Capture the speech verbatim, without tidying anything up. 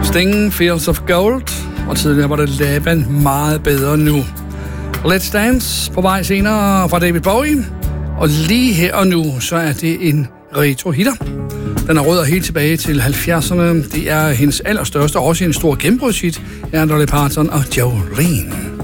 Sting, Fields of Gold, og tidligere var det Laban, meget bedre nu. Let's Dance på vej senere fra David Bowie, og lige her og nu, så er det en retro-hitter. Den er rødder helt tilbage til halvfjerdserne. Det er hendes allerstørste, også en stor gennembrudshit, er Dolly Parton og Jolene.